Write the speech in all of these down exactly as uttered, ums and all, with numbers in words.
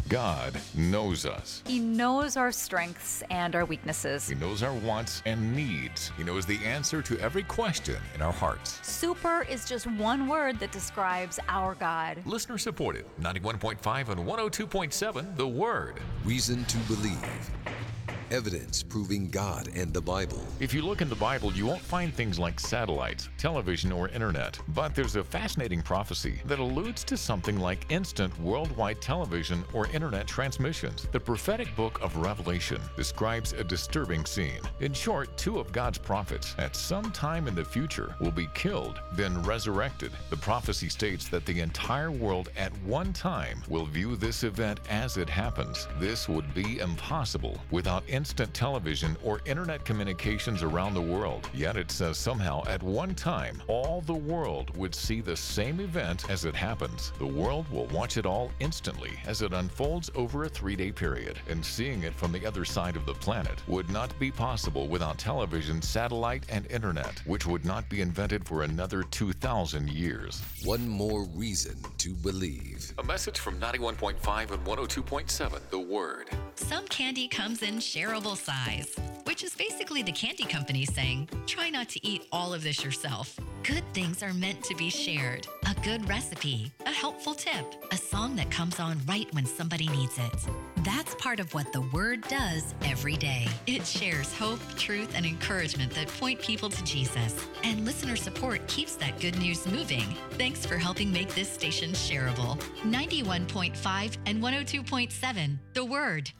God knows us. He knows our strengths and our weaknesses. He knows our wants and needs. He knows the answer to every question in our hearts. Super is just one word that describes our God. Listener supported, ninety-one point five and one oh two point seven, The Word. Reason to believe. Evidence proving God and the Bible. If you look in the Bible, you won't find things like satellites, television, or internet. But there's a fascinating prophecy that alludes to something like instant worldwide television or internet transmissions. The prophetic book of Revelation describes a disturbing scene. In short, two of God's prophets at some time in the future will be killed, then resurrected. The prophecy states that the entire world at one time will view this event as it happens. This would be impossible without instant television or internet communications around the world. Yet it says somehow at one time, all the world would see the same event as it happens. The world will watch it all instantly as it unfolds over a three-day period. And seeing it from the other side of the planet would not be possible without television, satellite, and internet, which would not be invented for another two thousand years. One more reason to believe. A message from ninety-one point five and one oh two point seven, The Word. Some candy comes in shareable size, which is basically the candy company saying, try not to eat all of this yourself. Good things are meant to be shared. A good recipe, a helpful tip, a song that comes on right when somebody needs it. That's part of what the Word does every day. It shares hope, truth, and encouragement that point people to Jesus. And listener support keeps that good news moving. Thanks for helping make this station shareable. ninety-one point five and one oh two point seven, The Word.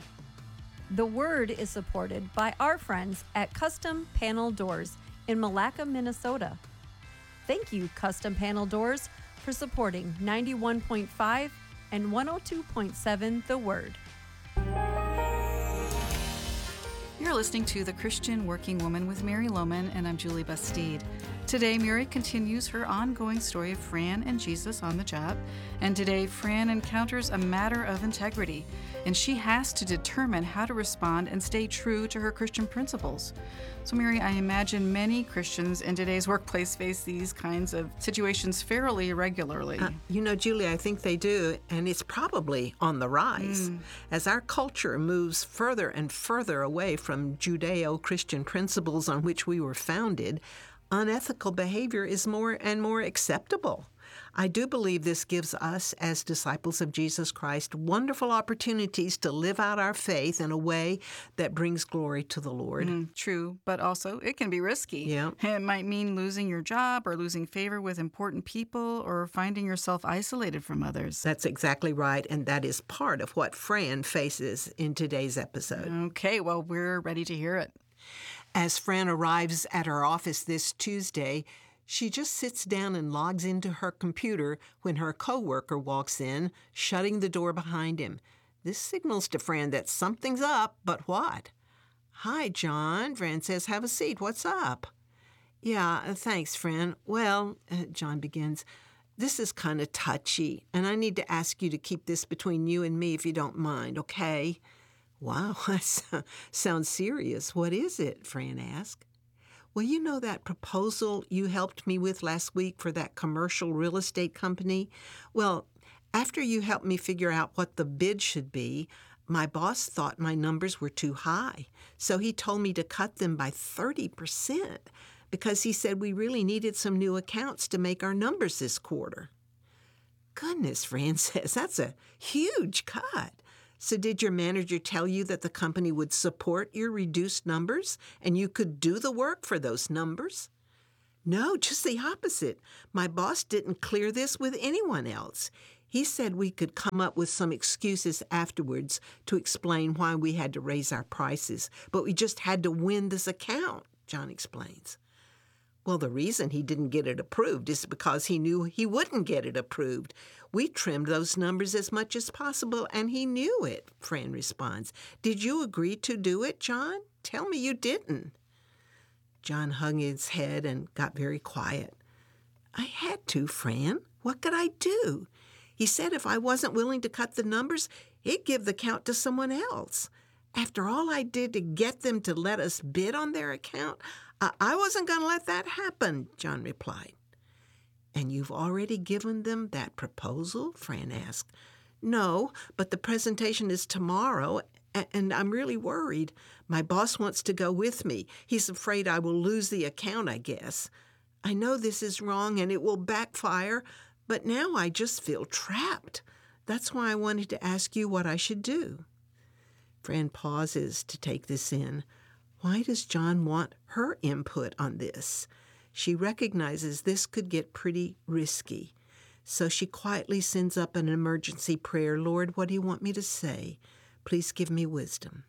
The Word is supported by our friends at Custom Panel Doors in Malacca, Minnesota. Thank you, Custom Panel Doors, for supporting ninety-one point five and one oh two point seven The Word. You're listening to The Christian Working Woman with Mary Lohman, and I'm Julie Bastide. Today, Mary continues her ongoing story of Fran and Jesus on the job, and today, Fran encounters a matter of integrity, and she has to determine how to respond and stay true to her Christian principles. So, Mary, I imagine many Christians in today's workplace face these kinds of situations fairly regularly. Uh, you know, Julie, I think they do, and it's probably on the rise. Mm. As our culture moves further and further away from Judeo-Christian principles on which we were founded, unethical behavior is more and more acceptable. I do believe this gives us, as disciples of Jesus Christ, wonderful opportunities to live out our faith in a way that brings glory to the Lord. Mm, true, but also it can be risky. Yeah. It might mean losing your job or losing favor with important people or finding yourself isolated from others. That's exactly right, and that is part of what Fran faces in today's episode. Okay, well, we're ready to hear it. As Fran arrives at her office this Tuesday, she just sits down and logs into her computer when her coworker walks in, shutting the door behind him. This signals to Fran that something's up, but what? "Hi, John," Fran says. "Have a seat. What's up?" "Yeah, thanks, Fran. Well," uh, John begins, "this is kind of touchy, and I need to ask you to keep this between you and me if you don't mind, okay?" "Wow, that sounds serious. What is it?" Fran asked. "Well, you know that proposal you helped me with last week for that commercial real estate company? Well, after you helped me figure out what the bid should be, my boss thought my numbers were too high, so he told me to cut them by thirty percent because he said we really needed some new accounts to make our numbers this quarter." "Goodness," Fran says, "that's a huge cut. So did your manager tell you that the company would support your reduced numbers and you could do the work for those numbers?" "No, just the opposite. My boss didn't clear this with anyone else. He said we could come up with some excuses afterwards to explain why we had to raise our prices, but we just had to win this account," John explains. "Well, the reason he didn't get it approved is because he knew he wouldn't get it approved. We trimmed those numbers as much as possible, and he knew it," Fran responds. "Did you agree to do it, John? Tell me you didn't." John hung his head and got very quiet. "I had to, Fran. What could I do? He said if I wasn't willing to cut the numbers, he'd give the count to someone else. After all I did to get them to let us bid on their account, I, I wasn't going to let that happen," John replied. "And you've already given them that proposal?" Fran asked. No, but the presentation is tomorrow, a- and I'm really worried. My boss wants to go with me. He's afraid I will lose the account, I guess. I know this is wrong and it will backfire, but now I just feel trapped. That's why I wanted to ask you what I should do." Fran pauses to take this in. Why does John want her input on this? She recognizes this could get pretty risky. So she quietly sends up an emergency prayer. "Lord, what do you want me to say? Please give me wisdom."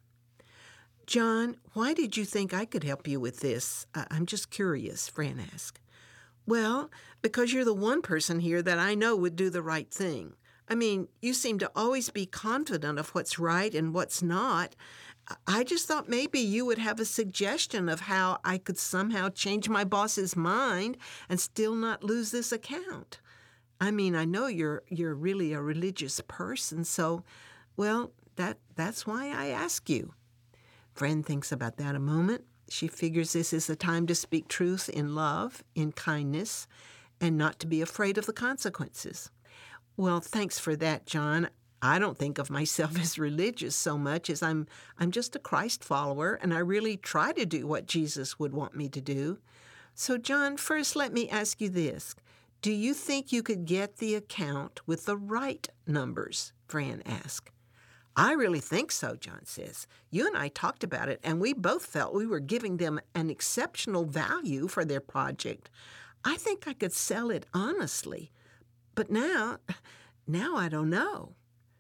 "John, why did you think I could help you with this? I- I'm just curious," Fran asked. "Well, because you're the one person here that I know would do the right thing. I mean, you seem to always be confident of what's right and what's not. I just thought maybe you would have a suggestion of how I could somehow change my boss's mind and still not lose this account. I mean, I know you're you're really a religious person, so, well, that that's why I ask you." Fran thinks about that a moment. She figures this is the time to speak truth in love, in kindness, and not to be afraid of the consequences. "Well, thanks for that, John. I don't think of myself as religious so much as I'm I'm just a Christ follower, and I really try to do what Jesus would want me to do. So, John, first let me ask you this. Do you think you could get the account with the right numbers?" Fran asked. "I really think so," John says. "You and I talked about it, and we both felt we were giving them an exceptional value for their project. I think I could sell it honestly. But now, now I don't know."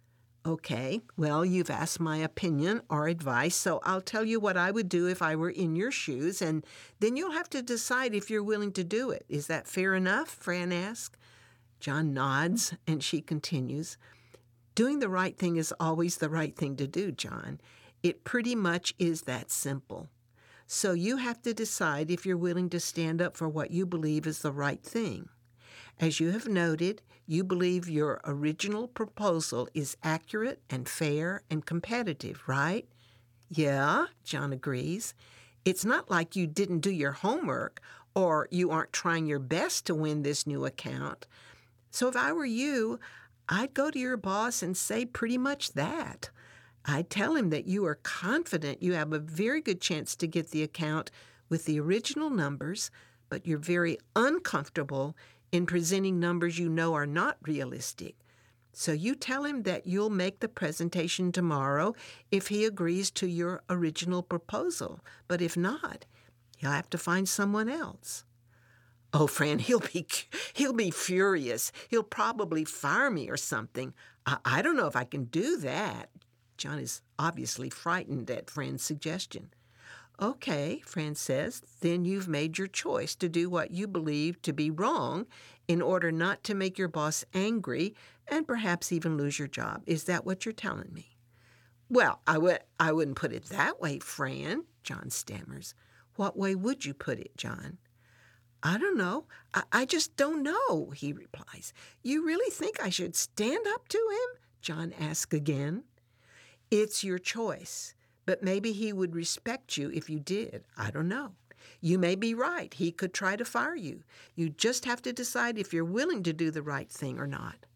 "Okay, well, you've asked my opinion or advice, so I'll tell you what I would do if I were in your shoes, and then you'll have to decide if you're willing to do it. Is that fair enough?" Fran asked. John nods, and she continues. "Doing the right thing is always the right thing to do, John. It pretty much is that simple. So you have to decide if you're willing to stand up for what you believe is the right thing. As you have noted, you believe your original proposal is accurate and fair and competitive, right?" "Yeah," John agrees. "It's not like you didn't do your homework or you aren't trying your best to win this new account. So if I were you, I'd go to your boss and say pretty much that. I'd tell him that you are confident you have a very good chance to get the account with the original numbers, but you're very uncomfortable in presenting numbers you know are not realistic. So you tell him that you'll make the presentation tomorrow if he agrees to your original proposal. But if not, you'll have to find someone else." "Oh, Fran, he'll be he'll be furious. He'll probably fire me or something. I, I don't know if I can do that." John is obviously frightened at Fran's suggestion. "Okay," Fran says, "then you've made your choice to do what you believe to be wrong in order not to make your boss angry and perhaps even lose your job. Is that what you're telling me?" "Well, I, w- I wouldn't put it that way, Fran," John stammers. "What way would you put it, John?" "I don't know. I, I just don't know," he replies. "You really think I should stand up to him?" John asks again. "It's your choice. But maybe he would respect you if you did. I don't know. You may be right. He could try to fire you. You just have to decide if you're willing to do the right thing or not."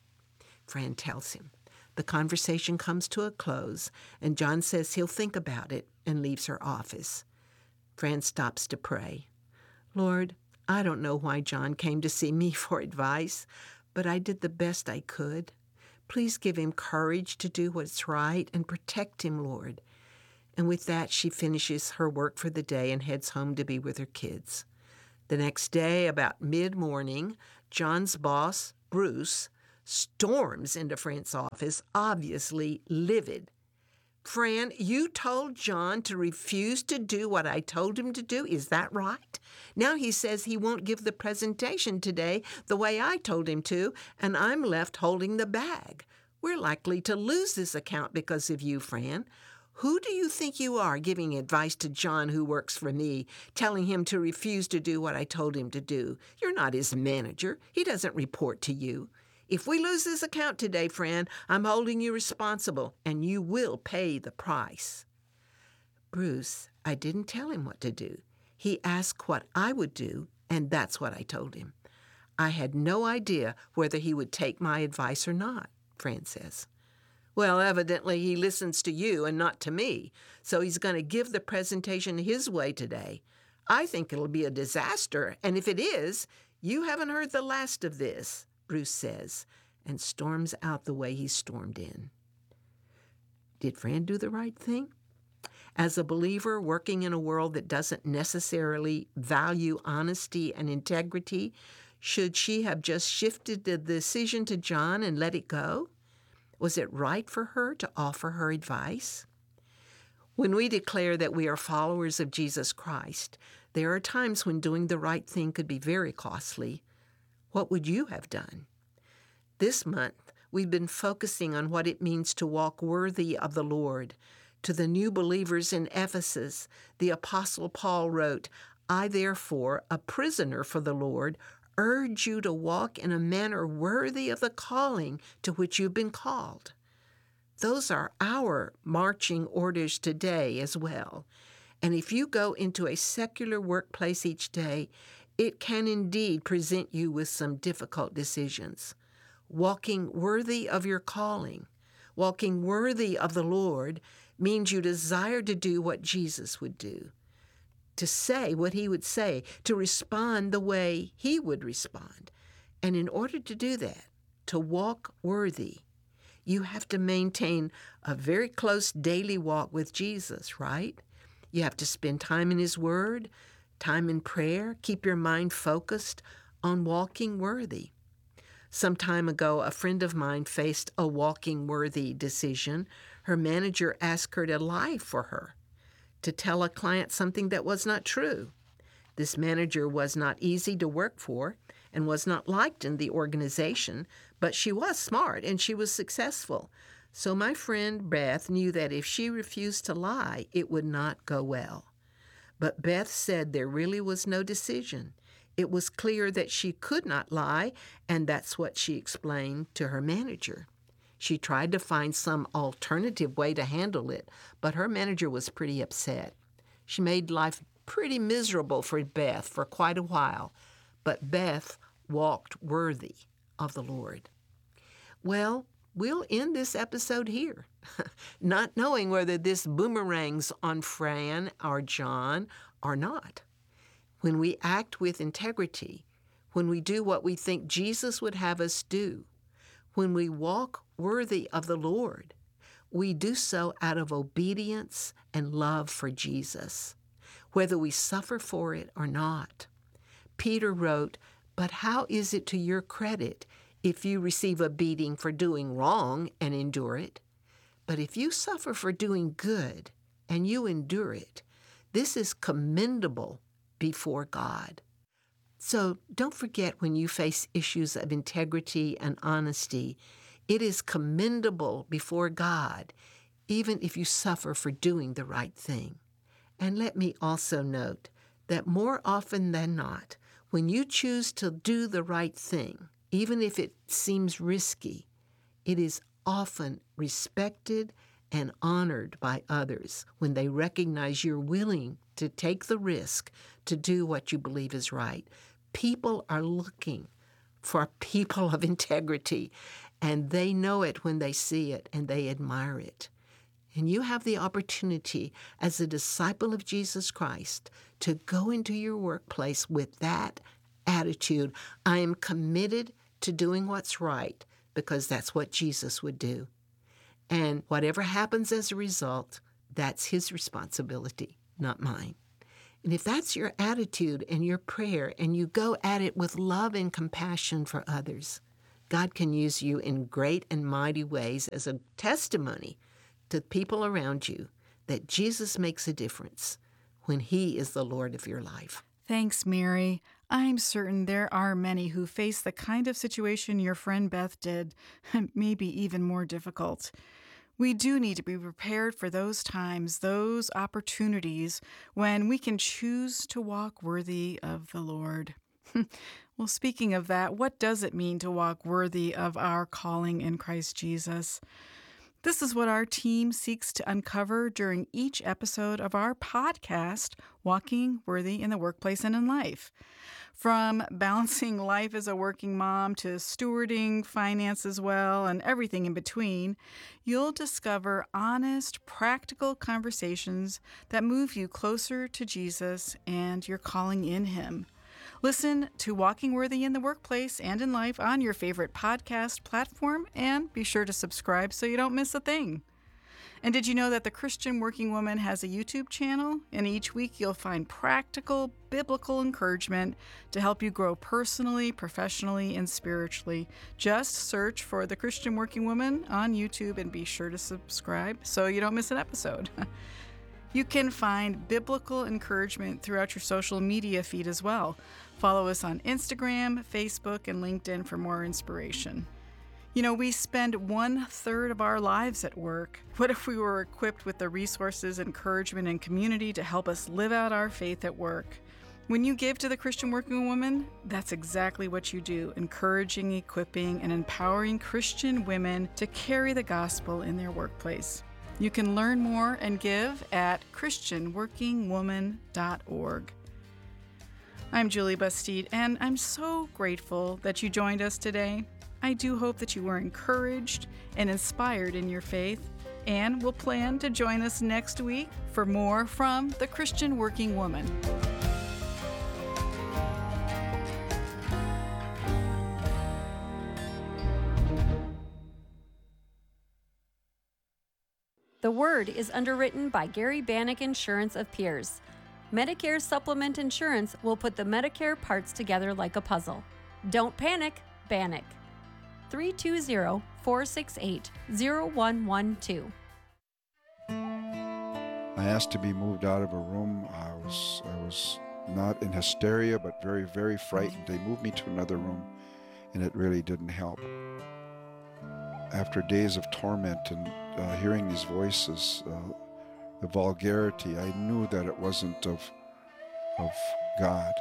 Fran tells him. The conversation comes to a close, and John says he'll think about it and leaves her office. Fran stops to pray. "Lord, I don't know why John came to see me for advice, but I did the best I could. Please give him courage to do what's right and protect him, Lord." And with that, she finishes her work for the day and heads home to be with her kids. The next day, about mid-morning, John's boss, Bruce, storms into Fran's office, obviously livid. "Fran, you told John to refuse to do what I told him to do. Is that right? Now he says he won't give the presentation today the way I told him to, and I'm left holding the bag. We're likely to lose this account because of you, Fran. Who do you think you are giving advice to John, who works for me, telling him to refuse to do what I told him to do? You're not his manager. He doesn't report to you. If we lose this account today, Fran, I'm holding you responsible, and you will pay the price." "Bruce, I didn't tell him what to do. He asked what I would do, and that's what I told him. I had no idea whether he would take my advice or not," Fran says. Well, evidently he listens to you and not to me, so he's going to give the presentation his way today. I think it'll be a disaster, and if it is, you haven't heard the last of this, Bruce says, and storms out the way he stormed in. Did Fran do the right thing? As a believer working in a world that doesn't necessarily value honesty and integrity, should she have just shifted the decision to John and let it go? Was it right for her to offer her advice? When we declare that we are followers of Jesus Christ, there are times when doing the right thing could be very costly. What would you have done? This month, we've been focusing on what it means to walk worthy of the Lord. To the new believers in Ephesus, the Apostle Paul wrote, I therefore, a prisoner for the Lord, urge you to walk in a manner worthy of the calling to which you've been called. Those are our marching orders today as well. And if you go into a secular workplace each day, it can indeed present you with some difficult decisions. Walking worthy of your calling, walking worthy of the Lord, means you desire to do what Jesus would do, to say what he would say, to respond the way he would respond. And in order to do that, to walk worthy, you have to maintain a very close daily walk with Jesus, right? You have to spend time in his word, time in prayer, keep your mind focused on walking worthy. Some time ago, a friend of mine faced a walking worthy decision. Her manager asked her to lie for her, to tell a client something that was not true. This manager was not easy to work for and was not liked in the organization, but she was smart and she was successful. So my friend Beth knew that if she refused to lie, it would not go well. But Beth said there really was no decision. It was clear that she could not lie, and that's what she explained to her manager. She tried to find some alternative way to handle it, but her manager was pretty upset. She made life pretty miserable for Beth for quite a while, but Beth walked worthy of the Lord. Well, we'll end this episode here, not knowing whether this boomerangs on Fran or John or not. When we act with integrity, when we do what we think Jesus would have us do, when we walk worthy of the Lord, we do so out of obedience and love for Jesus, whether we suffer for it or not. Peter wrote, "But how is it to your credit if you receive a beating for doing wrong and endure it? But if you suffer for doing good and you endure it, this is commendable before God." So don't forget, when you face issues of integrity and honesty, it is commendable before God, even if you suffer for doing the right thing. And let me also note that more often than not, when you choose to do the right thing, even if it seems risky, it is often respected and honored by others when they recognize you're willing to take the risk to do what you believe is right. People are looking for people of integrity, and they know it when they see it, and they admire it. And you have the opportunity as a disciple of Jesus Christ to go into your workplace with that attitude. I am committed to doing what's right because that's what Jesus would do. And whatever happens as a result, that's his responsibility, not mine. And if that's your attitude and your prayer, and you go at it with love and compassion for others, God can use you in great and mighty ways as a testimony to people around you that Jesus makes a difference when he is the Lord of your life. Thanks, Mary. I'm certain there are many who face the kind of situation your friend Beth did, maybe even more difficult. We do need to be prepared for those times, those opportunities when we can choose to walk worthy of the Lord. Well, speaking of that, what does it mean to walk worthy of our calling in Christ Jesus? This is what our team seeks to uncover during each episode of our podcast, Walking Worthy in the Workplace and in Life. From balancing life as a working mom to stewarding finances well and everything in between, you'll discover honest, practical conversations that move you closer to Jesus and your calling in Him. Listen to Walking Worthy in the Workplace and in Life on your favorite podcast platform, and be sure to subscribe so you don't miss a thing. And did you know that the Christian Working Woman has a YouTube channel? And each week you'll find practical, biblical encouragement to help you grow personally, professionally, and spiritually. Just search for the Christian Working Woman on YouTube and be sure to subscribe so you don't miss an episode. You can find biblical encouragement throughout your social media feed as well. Follow us on Instagram, Facebook, and LinkedIn for more inspiration. You know, we spend one third of our lives at work. What if we were equipped with the resources, encouragement, and community to help us live out our faith at work? When you give to the Christian Working Woman, that's exactly what you do, encouraging, equipping, and empowering Christian women to carry the gospel in their workplace. You can learn more and give at christian working woman dot org. I'm Julie Bastide, and I'm so grateful that you joined us today. I do hope that you were encouraged and inspired in your faith, and will plan to join us next week for more from the Christian Working Woman. The Word is underwritten by Gary Bannock Insurance of Pierce. Medicare Supplement Insurance will put the Medicare parts together like a puzzle. Don't panic, Bannock. three two zero, four six eight, zero one one two. I asked to be moved out of a room. I was I was not in hysteria, but very, very frightened. They moved me to another room, and it really didn't help. After days of torment and uh, hearing these voices, uh, the vulgarity, I knew that it wasn't of, of God.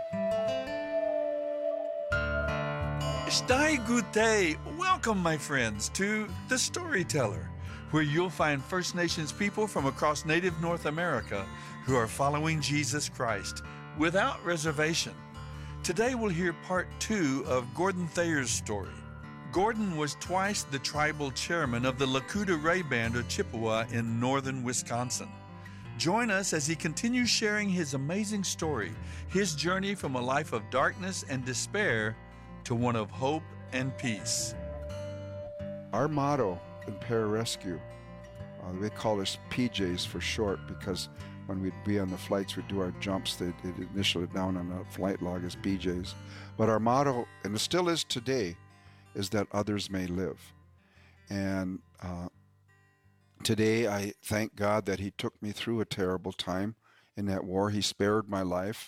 Stai good day. Welcome, my friends, to The Storyteller, where you'll find First Nations people from across Native North America who are following Jesus Christ without reservation. Today we'll hear part two of Gordon Thayer's story. Gordon was twice the tribal chairman of the Lakota Ray Band of Chippewa in northern Wisconsin. Join us as he continues sharing his amazing story, his journey from a life of darkness and despair to one of hope and peace. Our motto in pararescue, uh, they call us P Js for short, because when we'd be on the flights, we'd do our jumps, they'd, they'd initial it down on the flight log as P Js. But our motto, and it still is today, is that others may live. And uh, today I thank God that He took me through a terrible time in that war. He spared my life.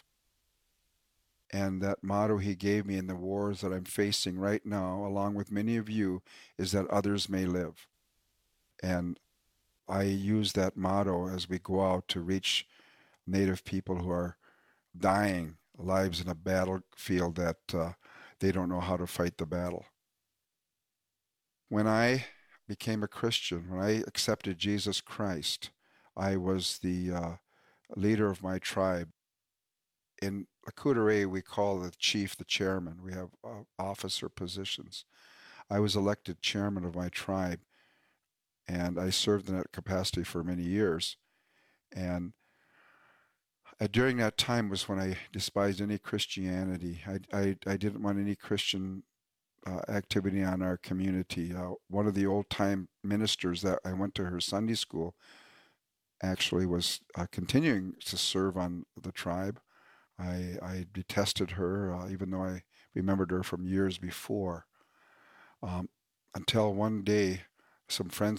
And that motto He gave me in the wars that I'm facing right now, along with many of you, is that others may live. And I use that motto as we go out to reach Native people who are dying lives in a battlefield that uh, they don't know how to fight the battle. When I became a Christian, when I accepted Jesus Christ, I was the uh, leader of my tribe. In Lakota Ray, we call the chief the chairman. We have uh, officer positions. I was elected chairman of my tribe, and I served in that capacity for many years. And uh, during that time was when I despised any Christianity. I, I, I didn't want any Christian uh, activity on our community. Uh, one of the old-time ministers that I went to her Sunday school actually was uh, continuing to serve on the tribe. I, I detested her, uh, even though I remembered her from years before. Um, until one day, some friends